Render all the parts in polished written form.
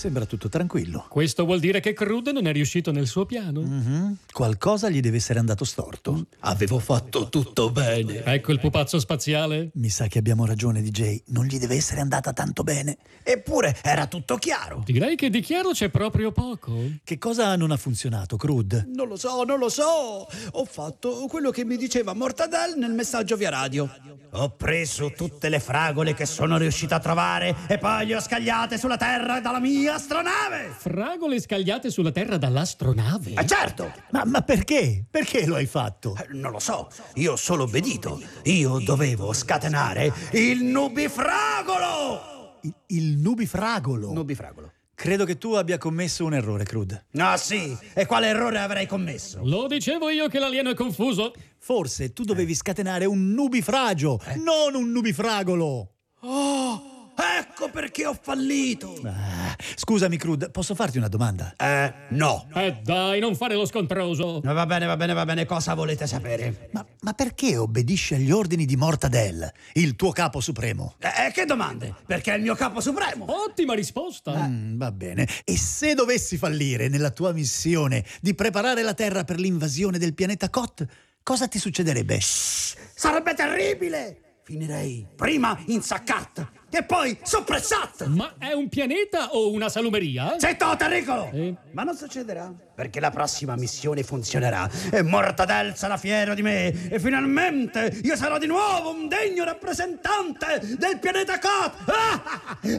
sembra tutto tranquillo. Questo vuol dire che Crude non è riuscito nel suo piano? Qualcosa gli deve essere andato storto. Avevo fatto tutto bene. Ecco il pupazzo spaziale. Mi sa che abbiamo ragione, DJ. Non gli deve essere andata tanto bene. Eppure era tutto chiaro. Direi che di chiaro c'è proprio poco. Che cosa non ha funzionato, Crude? Non lo so. Ho fatto quello che mi diceva Mortadell nel messaggio via radio. Ho preso tutte le fragole che sono riuscito a trovare e poi le ho scagliate sulla Terra dalla mia astronave. Fragole scagliate sulla Terra dall'astronave? Certo! Ma perché? Perché lo hai fatto? Non lo so, io ho solo obbedito. Io dovevo scatenare il nubifragolo! Il nubifragolo. Nubifragolo. Credo che tu abbia commesso un errore, Crude. Ah sì? E quale errore avrei commesso? Lo dicevo io che l'alieno è confuso. Forse tu dovevi scatenare un nubifragio, non un nubifragolo. Ecco perché ho fallito. Scusami, Crude, posso farti una domanda? No. Dai, non fare lo scontroso. Va bene, cosa volete sapere? Ma perché obbedisci agli ordini di Mortadell, il tuo capo supremo? Che domande? Perché è il mio capo supremo. Ottima risposta. Va bene. E se dovessi fallire nella tua missione di preparare la Terra per l'invasione del pianeta Kot, cosa ti succederebbe? Sarebbe terribile. Finirei prima in Sacchat e poi soppressat. Ma è un pianeta o una salumeria? Zitto, Terricolo! Ma non succederà, perché la prossima missione funzionerà e Mortadell sarà fiero di me e finalmente io sarò di nuovo un degno rappresentante del pianeta Kot!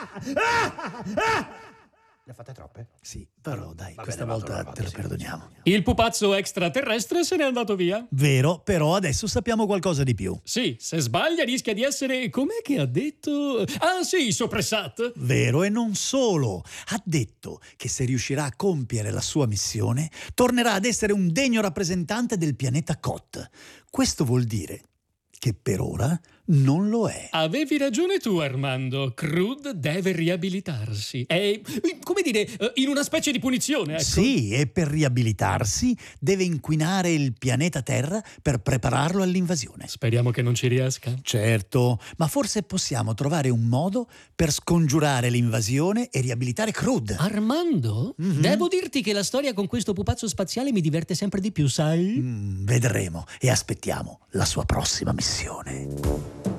Le fate troppe? Sì, però dai, Va questa bene, volta vado, te lo sì. perdoniamo. Il pupazzo extraterrestre se n'è andato via. Vero, però adesso sappiamo qualcosa di più. Sì, se sbaglia rischia di essere... Com'è che ha detto? Ah sì, soppressat. Vero, e non solo. Ha detto che se riuscirà a compiere la sua missione, tornerà ad essere un degno rappresentante del pianeta Kot. Questo vuol dire che per ora non lo è. Avevi ragione tu, Armando. Crude deve riabilitarsi. È, come dire, in una specie di punizione, ecco. Sì, e per riabilitarsi deve inquinare il pianeta Terra per prepararlo all'invasione. Speriamo che non ci riesca. Certo, ma forse possiamo trovare un modo per scongiurare l'invasione e riabilitare Crude. Armando? Devo dirti che la storia con questo pupazzo spaziale mi diverte sempre di più, sai? Vedremo e aspettiamo la sua prossima missione.